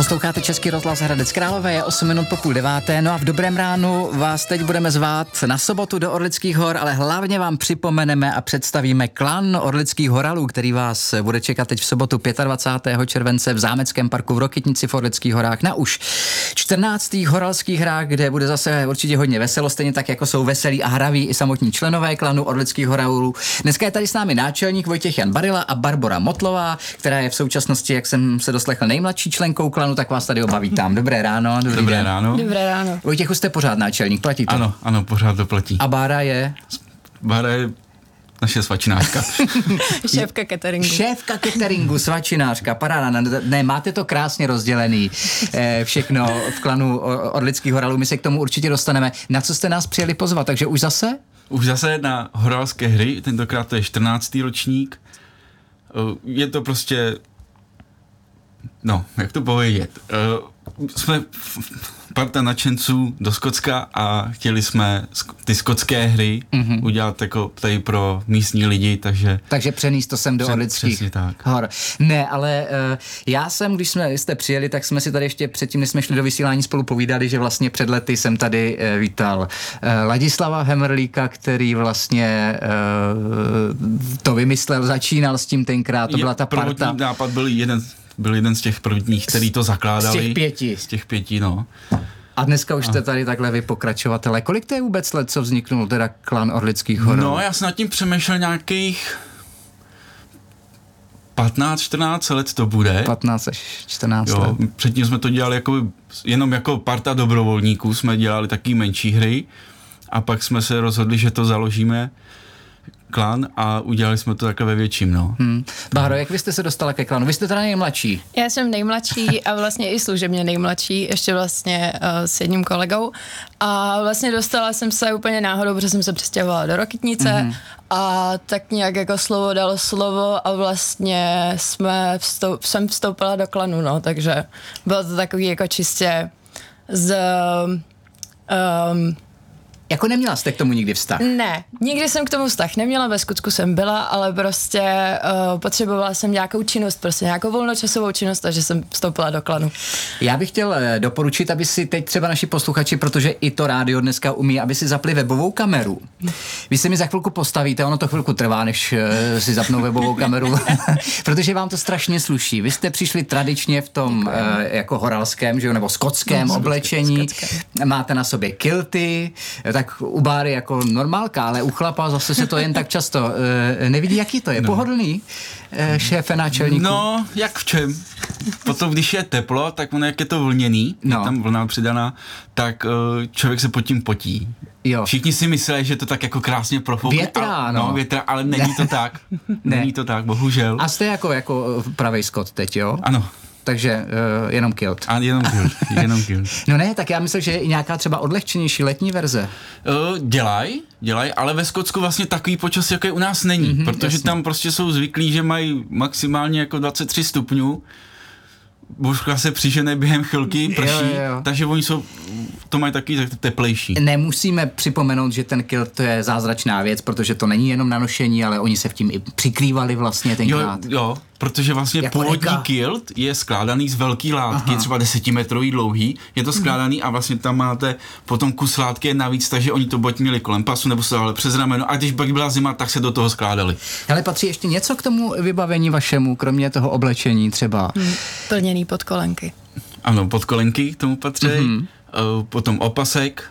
Posloucháte Český rozhlas Hradec Králové, je 8 minut po 8:30, no a v dobrém ránu vás teď budeme zvát na sobotu do Orlických hor, ale hlavně vám připomeneme a představíme klan Orlických horalů, který vás bude čekat teď v sobotu 25. července v Zámeckém parku v Rokytnici v Orlických horách na už 14. horalských hrách, kde bude zase určitě hodně veselo, stejně tak jako jsou veselí a hraví i samotní členové klanu Orlických horalů. Dneska je tady s námi náčelník Vojtěch Jan Barila a Barbora Motlová, která je v současnosti, jak jsem se doslechl, nejmladší členkou klanu, tak vás tady oba vítám. Dobré ráno. Dobré ráno. Dobré ráno. Vojtěchu, jste pořád náčelník, platí to? Ano, pořád to platí. A Bára je? Bára je naše svačinářka. Šéfka cateringu. Šéfka cateringu, svačinářka, paráda. Ne, máte to krásně rozdělený, všechno v klanu Orlických horalů, my se k tomu určitě dostaneme. Na co jste nás přijeli pozvat, takže už zase? Už zase na horalské hry, tentokrát to je 14. ročník. Je to prostě, no, jak to povědět, jsme parta nadšenců do Skotska a chtěli jsme ty skotské hry udělat jako tady pro místní lidi, takže přenést to sem do Orlických hor. Ne, ale já jsem, když jste přijeli, tak jsme si tady ještě předtím, než jsme šli do vysílání, spolu povídali, že vlastně před lety jsem tady vítal Ladislava Hemerlíka, který vlastně to vymyslel, začínal s tím tenkrát, to byla ta parta. Prvotní nápad byl jeden z těch prvních, který to zakládali. Z těch 5, no. A dneska už jste tady takhle vy pokračovatelé. Kolik to je vůbec let, co vzniknul teda klan Orlických hor? No, já jsem nad tím přemýšlel nějakých 15-14 let to bude. 15 až 14 let. Předtím jsme to dělali jenom jako parta dobrovolníků, jsme dělali taky menší hry a pak jsme se rozhodli, že to založíme klan a udělali jsme to takhle ve větším, no. Báro, jak vy jste se dostala ke klanu? Vy jste teda nejmladší. Já jsem nejmladší a vlastně i služebně nejmladší, ještě vlastně s jedním kolegou. A vlastně dostala jsem se úplně náhodou, protože jsem se přestěhovala do Rokytnice a tak nějak jako slovo dalo slovo a vlastně jsem vstoupila do klanu, no, takže bylo to takový jako čistě Jako neměla jste k tomu nikdy vztah? Ne, nikdy jsem k tomu vztah neměla, ve skutku jsem byla, ale prostě potřebovala jsem nějakou činnost, prostě nějakou volnočasovou činnost, takže jsem vstoupila do klanu. Já bych chtěl doporučit, aby si teď třeba naši posluchači, protože i to rádio dneska umí, aby si zapli webovou kameru. Vy se mi za chvilku postavíte, ono to chvilku trvá, než si zapnou webovou kameru, protože vám to strašně sluší. Vy jste přišli tradičně v tom jako horalském, že jo, nebo skotském oblečení, máte na sobě kilty, tak u Báry jako normálka, ale u chlapa zase se to jen tak často nevidí, jaký to je. Pohodlný, šéfe náčelníku? No, jak v čem? Potom, když je teplo, tak ono, jak je to vlněný, je tam vlna přidaná, tak člověk se pod tím potí. Jo. Všichni si myslí, že to tak jako krásně profoukne. Větra, ale není to tak. Není to tak, bohužel. A jste jako pravej Skot teď, jo? Ano. Takže jenom kilt. A jenom kilt. No ne, tak já myslím, že je i nějaká třeba odlehčenější letní verze. Dělají, ale ve Skotsku vlastně takový počasí, jako je u nás není, protože tam prostě jsou zvyklí, že mají maximálně jako 23 stupňů. Bouřka se přižene během chvilky, prší, takže oni to mají taky teplejší. Nemusíme připomenout, že ten kilt to je zázračná věc, protože to není jenom na nošení, ale oni se v tím i přikrývali vlastně tenkrát. Jo, protože vlastně jako původní kilt je skládaný z velký látky, třeba 10metrový dlouhý, je to skládaný a vlastně tam máte potom kus látky navíc, takže oni to buď měli kolem pasu nebo se dali přes rameno a když pak byla zima, tak se do toho skládali. Ale patří ještě něco k tomu vybavení vašemu, kromě toho oblečení třeba? Plněný podkolenky. Ano, podkolenky k tomu patří. Potom opasek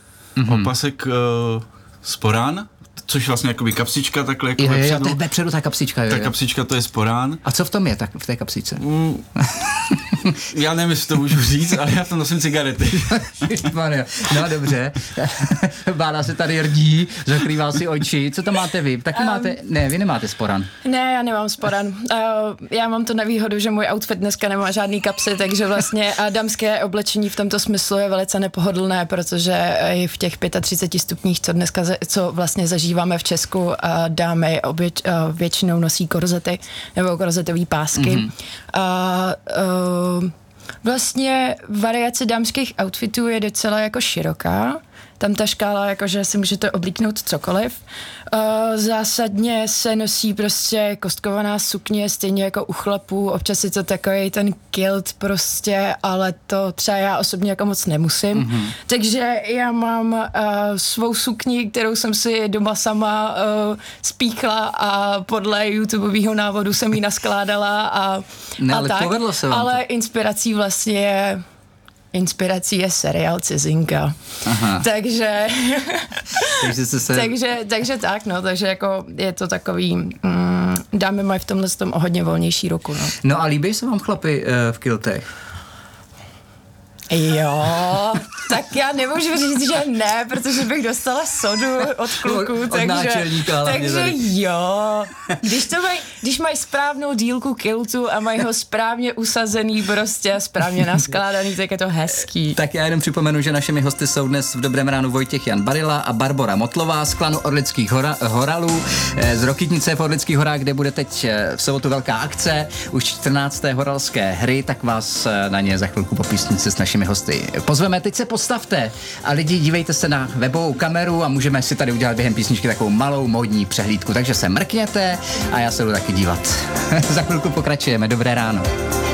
sporán, což vlastně jakoby kapsička takhle jako vepředu. To je vepředu ta kapsička, jo. Ta kapsička to je sporán. A co v tom je tak v té kapsičce? Já nevím, jestli to můžu říct, ale já tam nosím cigarety. No dobře. Bára se tady rdí, zakrývá si oči. Co tam máte vy? Taky máte? Ne, vy nemáte sporan. Ne, já nemám sporan. Já mám tu nevýhodu, že můj outfit dneska nemá žádný kapsy, takže vlastně dámské oblečení v tomto smyslu je velice nepohodlné, protože i v těch 35 stupních, co vlastně zažíváme v Česku, dámy většinou nosí korzety nebo korzetové pásky. Vlastně variace dámských outfitů je docela jako široká. tam ta škála, jakože si můžete oblíknout cokoliv. Zásadně se nosí prostě kostkovaná sukně, stejně jako u chlapů, občas je to takový ten kilt prostě, ale to třeba já osobně jako moc nemusím. Takže já mám svou sukni, kterou jsem si doma sama spíchla a podle YouTubeového návodu jsem ji naskládala a ale tak. Povedlo se vám ale inspirací je seriál Cizinka. Aha. Takže se... takže tak, no, takže jako je to takový, dámy mají v tomhle tom o hodně volnější ruku, no. No a líbí se vám chlapy v kiltech? Jo, tak já nemůžu říct, že ne, protože bych dostala sodu od kluků, takže jo. Když mají správnou dílku kiltu a mají ho správně usazený prostě, správně naskládaný, tak je to hezký. Tak já jenom připomenu, že našimi hosty jsou dnes v Dobrém ránu Vojtěch Jan Barila a Barbora Motlová z klanu Orlických horalů z Rokytnice v Orlických horách, kde bude teď v sobotu velká akce, už 14. horalské hry, tak vás na ně za chvilku po písnici s našimi hosty pozveme. Teď se postavte a lidi, dívejte se na webovou kameru a můžeme si tady udělat během písničky takovou malou módní přehlídku, takže se mrkněte a já se jdu taky dívat. Za chvilku pokračujeme. Dobré ráno.